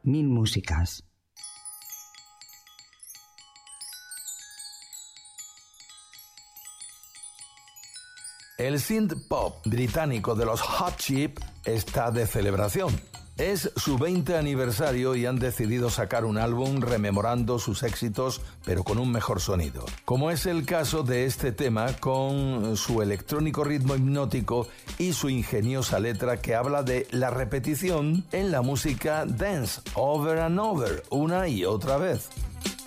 Mil músicas. El synth pop británico de los Hot Chip está de celebración. Es su 20 aniversario y han decidido sacar un álbum rememorando sus éxitos, pero con un mejor sonido. Como es el caso de este tema, con su electrónico ritmo hipnótico y su ingeniosa letra que habla de la repetición en la música dance, over and over, una y otra vez.